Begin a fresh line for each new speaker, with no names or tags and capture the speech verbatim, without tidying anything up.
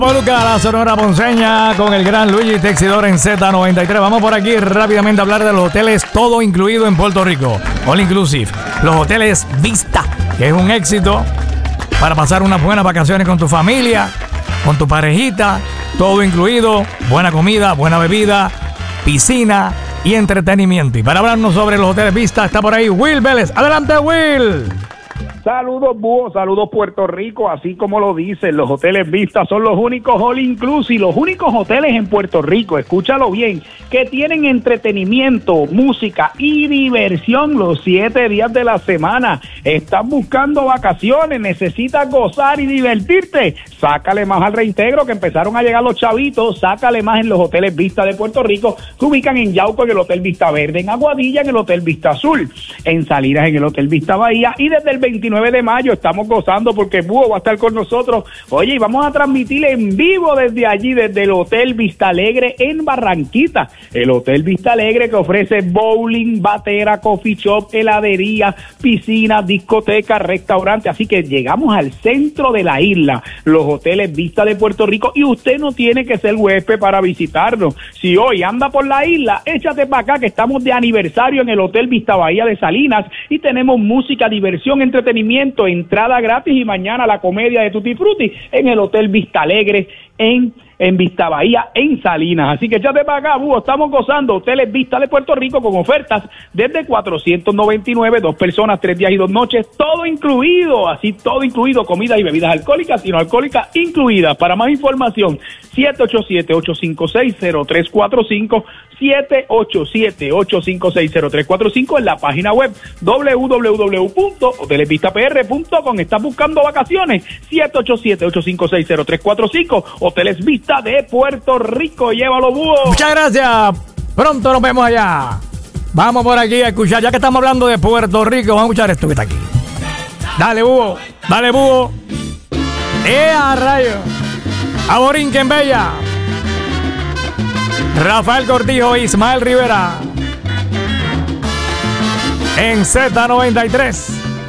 Poluca, la Sonora Ponceña, con el gran Luigi Texidor en Z noventa y tres. Vamos por aquí rápidamente a hablar de los hoteles todo incluido en Puerto Rico. All inclusive. Los hoteles Vista, que es un éxito para pasar unas buenas vacaciones con tu familia, con tu parejita. Todo incluido, buena comida, buena bebida, piscina y entretenimiento. Y para hablarnos sobre los hoteles Vista está por ahí Will Vélez. Adelante, Will.
Saludos, Búho, saludos Puerto Rico, así como lo dicen, los hoteles Vista son los únicos all inclusive, los únicos hoteles en Puerto Rico, escúchalo bien, que tienen entretenimiento, música y diversión los siete días de la semana. Estás buscando vacaciones, necesitas gozar y divertirte, sácale más al reintegro que empezaron a llegar los chavitos, sácale más en los hoteles Vista de Puerto Rico, que ubican en Yauco en el Hotel Vista Verde, en Aguadilla en el Hotel Vista Azul, en Salinas en el Hotel Vista Bahía, y desde el veintinueve de mayo estamos gozando porque Búho va a estar con nosotros. Oye, y vamos a transmitir en vivo desde allí, desde el Hotel Vista Alegre en Barranquita. El Hotel Vista Alegre que ofrece bowling, batera, coffee shop, heladería, piscina, discoteca, restaurante. Así que llegamos al centro de la isla, los hoteles Vista de Puerto Rico, y usted no tiene que ser huésped para visitarnos. Si hoy anda por la isla, échate para acá que estamos de aniversario en el Hotel Vista Bahía de Salinas y tenemos música, diversión, entretenimiento, entrada gratis y mañana la comedia de Tutti Frutti en el Hotel Vista Alegre en, en Vista Bahía en Salinas. Así que échate para acá, Búho, estamos gozando hoteles Vista de Puerto Rico con ofertas desde cuatrocientos noventa y nueve, dos personas, tres días y dos noches, todo incluido, así todo incluido, comidas y bebidas alcohólicas y no alcohólicas incluidas. Para más información, siete ocho siete, ocho cinco seis, cero tres cuatro cinco, siete ocho siete, ocho cinco seis, cero tres cuatro cinco en la página web doble u doble u doble u punto hoteles vista p r punto com. ¿Estás buscando vacaciones? siete ocho siete, ocho cinco seis, cero tres cuatro cinco, Hoteles Vista de Puerto Rico. Llévalo, Búho.
Muchas gracias. Pronto nos vemos allá. Vamos por aquí a escuchar, ya que estamos hablando de Puerto Rico, vamos a escuchar esto que está aquí. Dale, Búho. Dale, Búho. ¡Ea, rayo! A Borinquen Bella, Rafael Cortijo e Ismael Rivera en Z noventa y tres.